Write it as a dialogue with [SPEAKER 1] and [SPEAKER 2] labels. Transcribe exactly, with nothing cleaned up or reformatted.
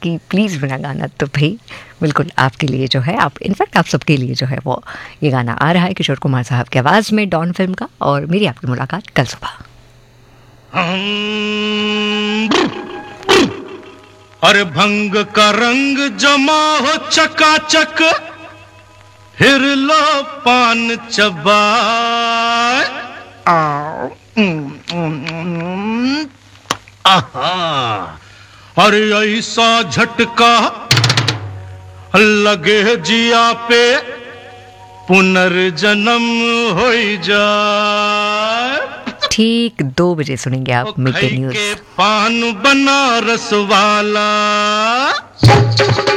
[SPEAKER 1] कि प्लीज़ मेरा गाना, तो भाई बिल्कुल आपके लिए जो है, आप इनफैक्ट आप सबके लिए जो है वो ये गाना आ रहा है किशोर कुमार साहब की आवाज़ में, डॉन फिल्म का। और मेरी आपकी मुलाकात कल सुबह।
[SPEAKER 2] अरे भंग का रंग जमा हो चकाचक, फिर लो पान चबाए। आहा, अरे ऐसा झटका लगे जिया पे, पुनर्जन्म हो जाए।
[SPEAKER 1] ठीक दो बजे सुनेंगे आप मिड डे न्यूज़।
[SPEAKER 2] पान बनारस वाला।